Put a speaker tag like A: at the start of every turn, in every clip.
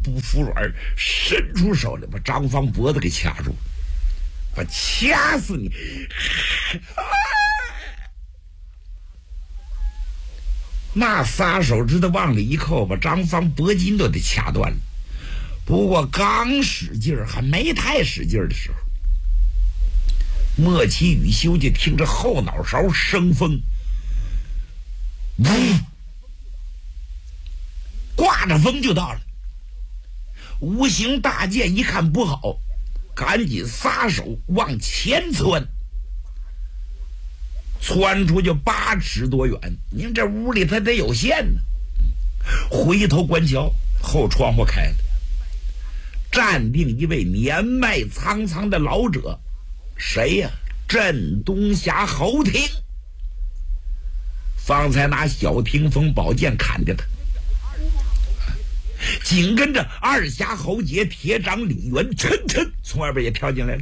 A: 不服软，伸出手来把张芳脖子给掐住，我掐死你！那撒手指头往里一扣，把张芳脖筋都得掐断了。不过刚使劲儿，还没太使劲儿的时候，莫奇雨修就听着后脑勺生风，挂着风就到了。无形大剑一看不好，赶紧撒手往前窜，窜出去8尺多远。您这屋里他得有线呢。回头观瞧，后窗户开了，站定一位年迈苍苍的老者。谁呀？镇东侠侯廷。方才拿小霆锋宝剑砍的他，紧跟着二侠侯杰、铁掌李元琛从外边也跳进来了。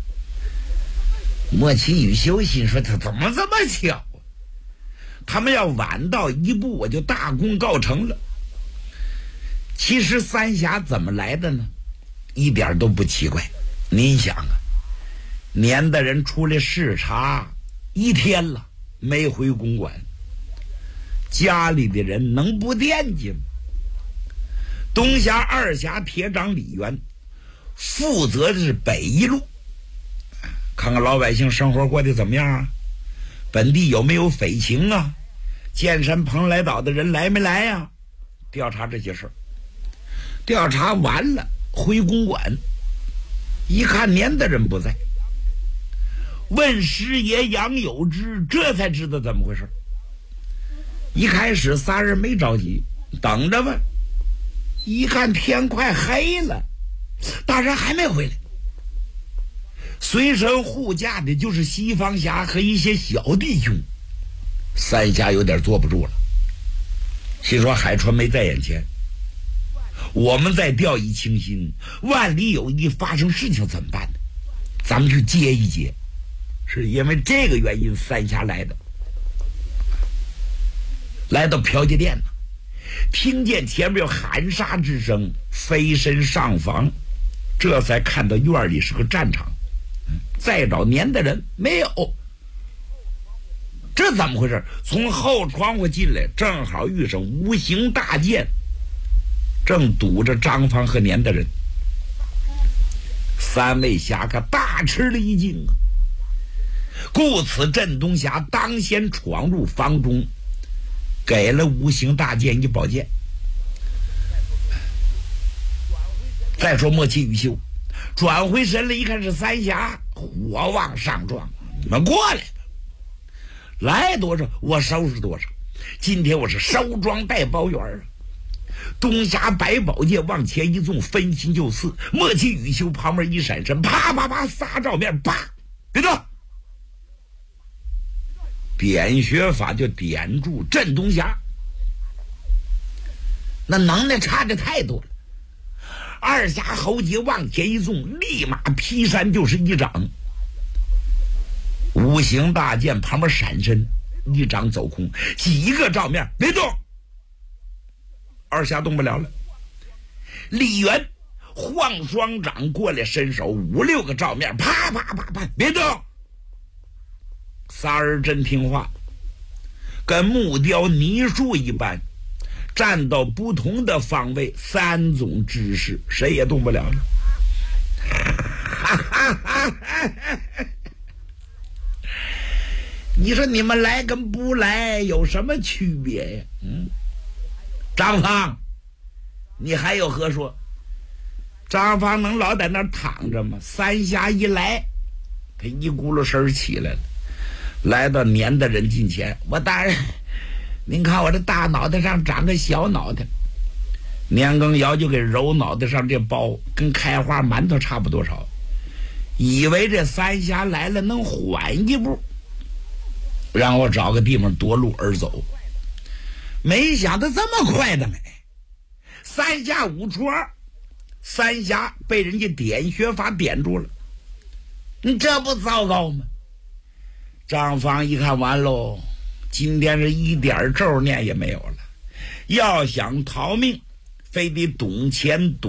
A: 莫奇雨修心说：“他怎么这么巧？他们要晚到一步，我就大功告成了。”其实三侠怎么来的呢？一点都不奇怪。您想啊，年的人出来视察1天了，没回公馆，家里的人能不惦记吗？东侠、二侠、铁掌李元负责的是北一路，看看老百姓生活过得怎么样啊，本地有没有匪情啊，剑山蓬莱岛的人来没来呀，调查这些事儿。调查完了回公馆，一看年的人不在，问师爷杨有之，这才知道怎么回事。一开始仨人没着急，等着吧。一看天快黑了，大人还没回来。随身护驾的就是西方侠和一些小弟兄，三侠有点坐不住了，心说海川没在眼前，我们再掉以轻心，万里有一发生事情怎么办呢？咱们去接一接。是因为这个原因，三侠来的。来到嫖妓店呢，听见前面有喊杀之声，飞身上房，这才看到院里是个战场。再找年的人没有，这怎么回事？从后窗户进来，正好遇上无形大剑，正堵着张芳和年的人。三位侠客大吃了一惊啊！故此镇东侠当先闯入房中，给了无形大剑一宝剑。再说莫奇雨修转回神来，一看是三侠，火往上撞，你们过来吧，来多少我收拾多少。今天我是收庄带包圆啊！东侠白宝剑往前一纵，分心就刺。莫奇雨修旁边一闪身，啪啪啪仨照面，啪，别动！点穴法就点住镇东侠，那能耐差的太多了。二侠侯杰往前一纵，立马劈山就是一掌。无形大剑旁边闪身，一掌走空，几个照面，别动。二侠动不了了。李元晃双掌过来，伸手5、6个照面，啪啪啪啪，别动。仨人真听话，跟木雕泥树一般，站到不同的方位，3种姿势，谁也动不了了。你说你们来跟不来有什么区别呀？张芳，你还有何说？张芳能老在那儿躺着吗？三侠一来，他一咕噜声起来了，来到年的人近前，我大人，您看我这大脑袋上长个小脑袋。年羹尧就给揉脑袋上这包，跟开花馒头差不多少，以为这三侠来了能缓一步，让我找个地方夺路而走。没想到这么快的没，三下5除2，三侠被人家点穴法点住了，你这不糟糕吗？张芳一看完喽，今天是一点咒念也没有了，要想逃命，非得懂钱懂